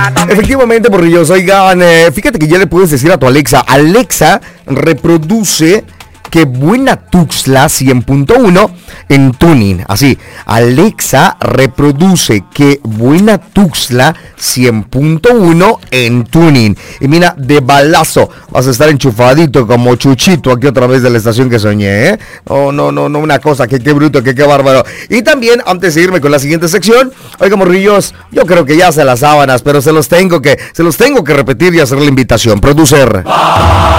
Efectivamente, Morrillos, oigan, fíjate que ya le puedes decir a tu Alexa, Alexa, reproduce Que Buena Tuxtla 100.1 en tuning. Así, Alexa, reproduce Que Buena Tuxtla 100.1 en tuning. Y mira, de balazo vas a estar enchufadito como Chuchito aquí otra vez de la estación que soñé, ¿eh? No, una cosa, que qué bruto, que qué bárbaro. Y también, antes de irme con la siguiente sección, oiga, Morrillos, yo creo que ya se las sábanas, pero se los tengo que repetir y hacer la invitación. Producer.